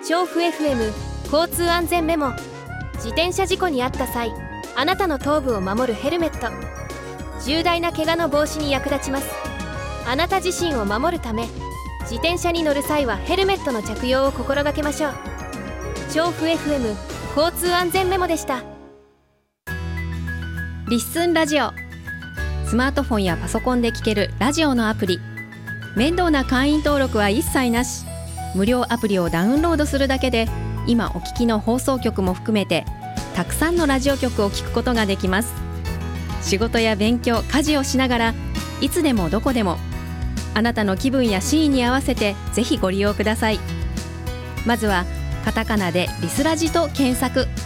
調布 FM 交通安全メモ。自転車事故に遭った際、あなたの頭部を守るヘルメット、重大な怪我の防止に役立ちます。あなた自身を守るため、自転車に乗る際はヘルメットの着用を心がけましょう。調布 FM 交通安全メモでした。 リッスンラジオ。スマートフォンやパソコンで聞けるラジオのアプリ。面倒な会員登録は一切なし。無料アプリをダウンロードするだけで、今お聞きの放送局も含めてたくさんのラジオ局を聞くことができます。仕事や勉強、家事をしながらいつでもどこでも、あなたの気分やシーンに合わせてぜひご利用ください。まずはカタカナでリスラジと検索。